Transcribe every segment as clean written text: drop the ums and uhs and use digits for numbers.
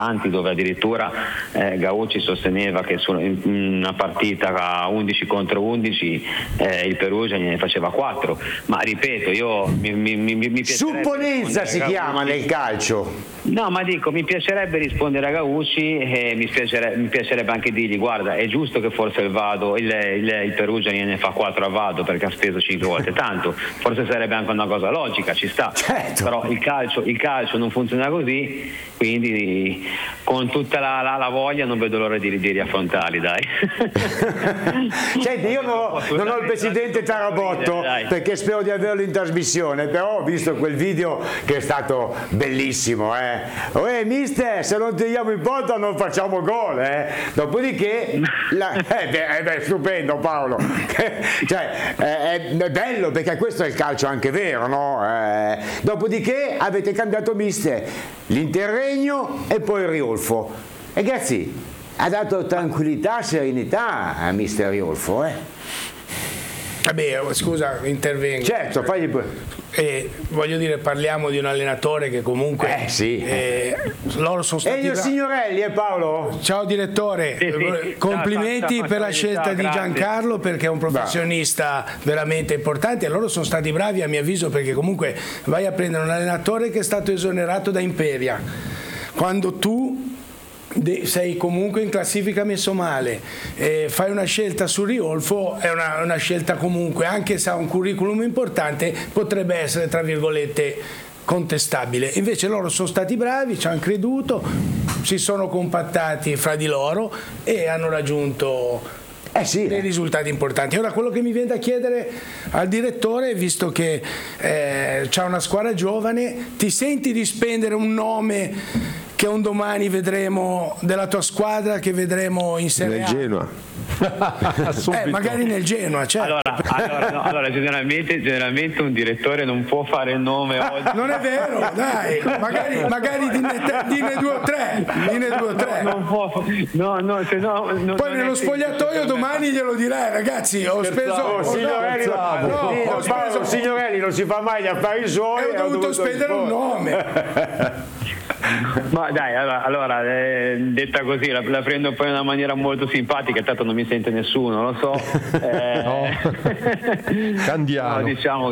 dove addirittura Gaucci sosteneva che in una partita a 11 contro 11 il Perugia ne faceva 4, ma ripeto, io mi supponenza si chiama nel calcio. No, ma dico, mi piacerebbe rispondere a Gaucci e mi piacerebbe anche dirgli: guarda, è giusto che forse il Perugia ne fa 4 a Vado perché ha speso 5 volte tanto, forse sarebbe anche una cosa logica, ci sta, certo. Però il calcio non funziona così, quindi con tutta la voglia non vedo l'ora di riaffrontarli, dai. Senti, io non ho il presidente Tarabotto perché spero di averlo in trasmissione, però ho visto quel video che è stato bellissimo, mister, se non tiriamo in porta non facciamo gol, dopodiché stupendo Paolo. Cioè, è bello perché questo è il calcio anche vero, no? Dopodiché avete cambiato mister, l'Interregno e poi il Riolfo, e ragazzi ha dato tranquillità, serenità a mister Riolfo, Vabbè, scusa, intervengo. Certo, fagli pure. Voglio dire, parliamo di un allenatore che comunque loro sono stati Elio Signorelli, Paolo? Ciao direttore, sì. Complimenti per la scelta di Giancarlo, perché è un professionista veramente importante, e loro sono stati bravi a mio avviso, perché comunque vai a prendere un allenatore che è stato esonerato da Imperia quando tu sei comunque in classifica messo male, fai una scelta su Riolfo, è una scelta comunque, anche se ha un curriculum importante, potrebbe essere tra virgolette contestabile. Invece loro sono stati bravi, ci hanno creduto, si sono compattati fra di loro e hanno raggiunto dei risultati importanti. Ora quello che mi viene da chiedere al direttore, visto che c'ha una squadra giovane, ti senti di spendere un nome che un domani vedremo della tua squadra, che vedremo in Serie A? Nel Genoa. Magari nel Genoa, certo. Allora generalmente un direttore non può fare il nome oggi. Non è vero, dai, magari dine 2 o 3. Non può. No, poi nello spogliatoio domani glielo dirai: ragazzi, ho speso Signorelli non si fa mai gli affari suoi, ho dovuto spendere un nome. Ma dai, allora detta così la prendo poi in una maniera molto simpatica, tanto non mi sente nessuno, lo so. Candiano. No, diciamo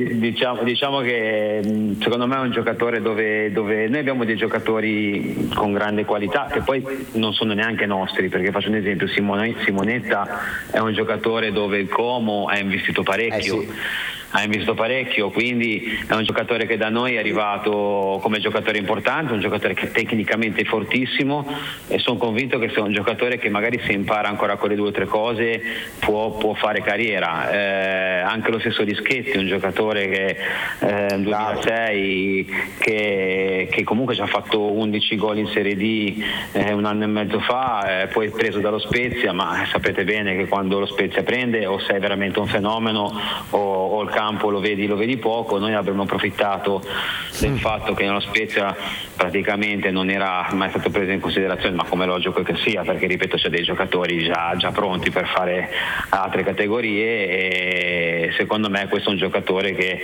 che secondo me è un giocatore dove noi abbiamo dei giocatori con grande qualità, che poi non sono neanche nostri, perché faccio un esempio: Simonetta è un giocatore dove il Como ha investito parecchio. Ha investito parecchio, quindi è un giocatore che da noi è arrivato come giocatore importante, un giocatore che tecnicamente è fortissimo, e sono convinto che sia un giocatore che magari, se impara ancora quelle 2 o 3 cose, può fare carriera. Anche lo stesso Dischetti, un giocatore che nel 2006 che comunque ci ha fatto 11 gol in Serie D 1 anno e mezzo fa, poi preso dallo Spezia, ma sapete bene che quando lo Spezia prende, o sei veramente un fenomeno o il campo lo vedi poco. Noi avremmo approfittato del fatto che nello Spezia praticamente non era mai stato preso in considerazione, ma come logico che sia, perché ripeto, c'è dei giocatori già pronti per fare altre categorie, e secondo me questo è un giocatore che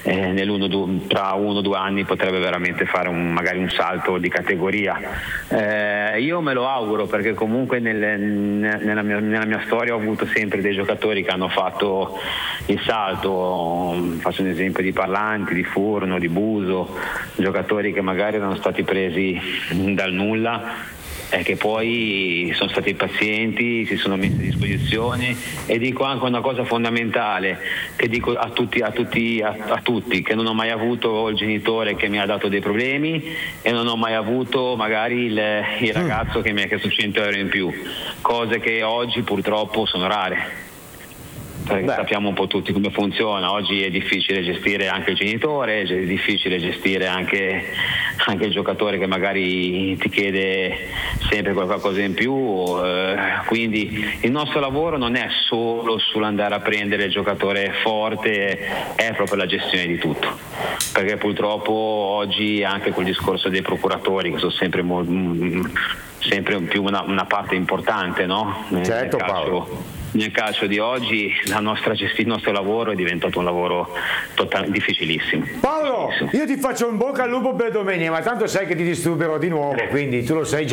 tra 1 o 2 anni potrebbe veramente fare magari un salto di categoria. Io me lo auguro, perché comunque nella mia storia ho avuto sempre dei giocatori che hanno fatto il salto. Faccio un esempio di Parlanti, di Furno, di Buso, giocatori che magari erano stati presi dal nulla e che poi sono stati pazienti, si sono messi a disposizione. E dico anche una cosa fondamentale, che dico a tutti, che non ho mai avuto il genitore che mi ha dato dei problemi, e non ho mai avuto magari il ragazzo che mi ha chiesto 100 euro in più, cose che oggi purtroppo sono rare. Perché sappiamo un po' tutti come funziona. Oggi è difficile gestire anche il genitore, è difficile gestire anche il giocatore che magari ti chiede sempre qualcosa in più, quindi il nostro lavoro non è solo sull'andare a prendere il giocatore forte, è proprio la gestione di tutto, perché purtroppo oggi anche quel discorso dei procuratori, che sono sempre più una parte importante, no? Certo, Paolo. nel calcio di oggi il nostro lavoro è diventato un lavoro difficilissimo. Paolo, io ti faccio un bocca al lupo per domenica, ma tanto sai che ti disturberò di nuovo, quindi tu lo sai già.